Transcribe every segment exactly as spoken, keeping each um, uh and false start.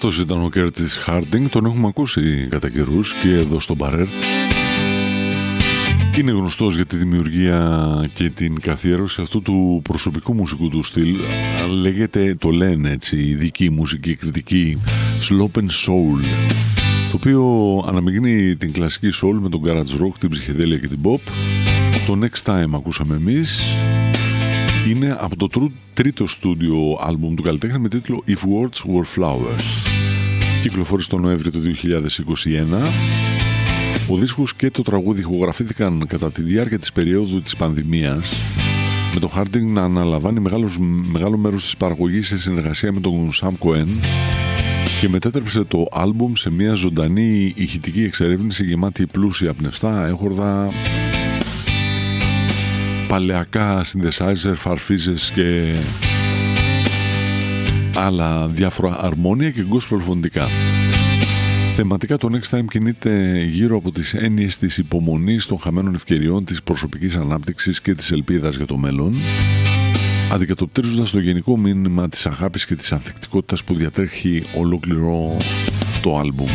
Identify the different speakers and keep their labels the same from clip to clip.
Speaker 1: Αυτός ήταν ο Curtis Harding, τον έχουμε ακούσει κατά καιρούς και εδώ στο Barrett. Είναι γνωστός για τη δημιουργία και την καθιέρωση αυτού του προσωπικού μουσικού του στυλ. Λέγεται, το λένε έτσι, ειδική μουσική κριτική, Slop and Soul, το οποίο αναμειγνύει την κλασική soul με τον garage rock, την ψυχεδέλεια και την pop. Το Next Time ακούσαμε εμείς. Είναι από το τρίτο στούντιο άλμπουμ του καλλιτέχνη με τίτλο If Words Were Flowers. Κυκλοφόρησε τον Νοέμβριο του δύο χιλιάδες είκοσι ένα. Ο δίσκος και το τραγούδι ηχογραφήθηκαν κατά τη διάρκεια της περίοδου της πανδημίας, με τον Harding να αναλαμβάνει μεγάλος, μεγάλο μέρος της παραγωγής σε συνεργασία με τον Sam Cohen, και μετέτρεψε το άλμπουμ σε μια ζωντανή ηχητική εξερεύνηση γεμάτη πλούσια πνευστά, έχορδα, παλαιακά synthesizer, φαρφίζες και άλλα διάφορα αρμόνια και gospel φωνητικά. Θεματικά το Next Time κινείται γύρω από τις έννοιες της υπομονής, των χαμένων ευκαιριών, της προσωπικής ανάπτυξης και της ελπίδας για το μέλλον, αντικατοπτρίζοντας το γενικό μήνυμα της αγάπης και της ανθεκτικότητας που διατρέχει ολόκληρο το άλμπουμ.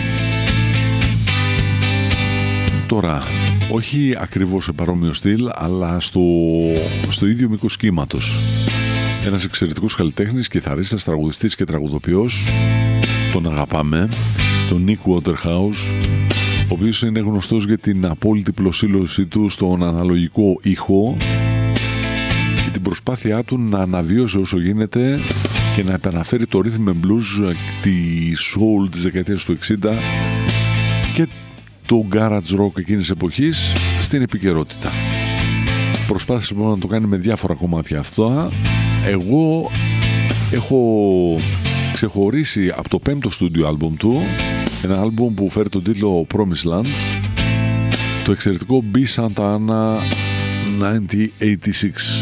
Speaker 1: Τώρα, όχι ακριβώς σε παρόμοιο στυλ, αλλά στο, στο ίδιο μήκος κύματος. Ένας εξαιρετικός καλλιτέχνης, κιθαρίστας, τραγουδιστής και τραγουδοποιός, τον αγαπάμε, τον Nick Waterhouse, ο οποίος είναι γνωστός για την απόλυτη προσήλωσή του στον αναλογικό ήχο και την προσπάθειά του να αναβιώσει όσο γίνεται και να επαναφέρει το rhythm and blues, τη soul της δεκαετίας του εξήντα και το garage rock εκείνης της εποχής στην επικαιρότητα. Προσπάθησε λοιπόν να το κάνει με διάφορα κομμάτια αυτά. Εγώ έχω ξεχωρίσει από το πέμπτο στούντιο άλμπουμ του ένα άλμπουμ που φέρει τον τίτλο Promised Land, το εξαιρετικό B Santa Ana χίλια εννιακόσια ογδόντα έξι.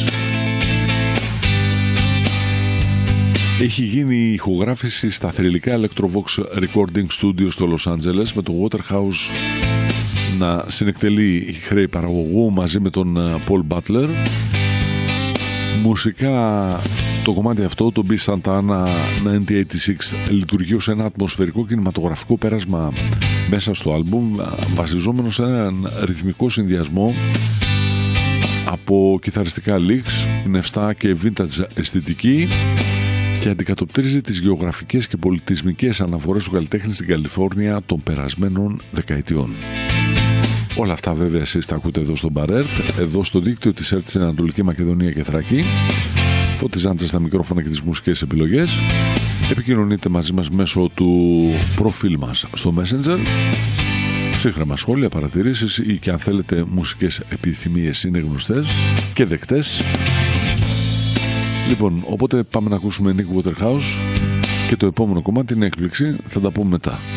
Speaker 1: Έχει γίνει η ηχογράφηση στα θρυλικά Electrovox Recording Studio στο Los Angeles, με τον Waterhouse να συνεκτελεί χρέη παραγωγού μαζί με τον Paul Butler. Μουσικά το κομμάτι αυτό, το B Santa Ana χίλια εννιακόσια ογδόντα έξι, λειτουργεί ως ένα ατμοσφαιρικό κινηματογραφικό πέρασμα μέσα στο άλμπουμ, βασιζόμενο σε έναν ρυθμικό συνδυασμό από κιθαριστικά licks, την ευστά και vintage αισθητική, και αντικατοπτρίζει τις γεωγραφικές και πολιτισμικές αναφορές του καλλιτέχνη στην Καλιφόρνια των περασμένων δεκαετιών. Όλα αυτά βέβαια εσείς τα ακούτε εδώ στο Barrett, εδώ στο δίκτυο της ΕΡΤ στην Ανατολική Μακεδονία και Θράκη. Φώτης Ζάντζας στα μικρόφωνα και τις μουσικές επιλογές. Επικοινωνείτε μαζί μας μέσω του προφίλ μας στο Messenger. Σύγχρονα σχόλια, παρατηρήσεις ή και αν θέλετε μουσικές επιθυμίες είναι γνωστές και δεκτές. Λοιπόν, οπότε πάμε να ακούσουμε Nick Waterhouse και το επόμενο κομμάτι είναι έκπληξη, θα τα πούμε μετά.